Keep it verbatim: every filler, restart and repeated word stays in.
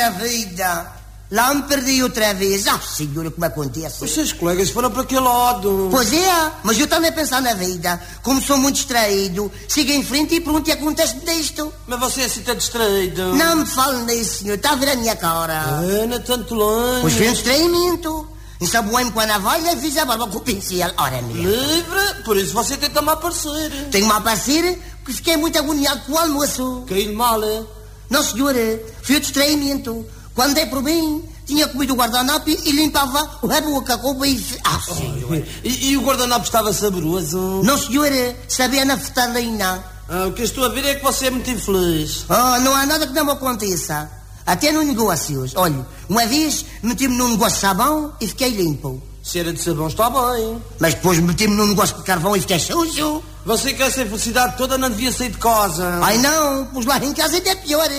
minha vida. Lá me perdi outra vez. Ah, senhora, como acontece? Os seus colegas foram para aquele lado. Pois é, mas eu também a pensar na vida. Como sou muito distraído, siga em frente e pronto, e acontece disto. Mas você é assim tão distraído. Não me fale nisso, senhor. Está a ver a minha cara. Ah, não é tanto longe. Pois foi um distraimento. Ensaboei-me com a navalha e fiz a barba com o pincel. Ora, minha. Livre, por isso você tenta-me aparecer. Tenho-me a aparecer que fiquei muito agoniado com o almoço. Caiu mal, é? Não, senhora, foi o distraimento. Quando dei por mim, tinha comido o guardanapo e limpava a boca com o bife. Ah, senhora. E, e o guardanapo estava saboroso? Não, senhora, sabia na naftalina. Ah, o que eu estou a ver é que você é muito infeliz. Oh, não há nada que não me aconteça. Até no negócios. Olha, uma vez meti-me num negócio de sabão e fiquei limpo. Se era de sabão está bem. Mas depois meti-me num negócio de carvão e fiquei sujo. Você com essa infelicidade toda não devia sair de casa. Ai não, pus lá em casa ainda é pior.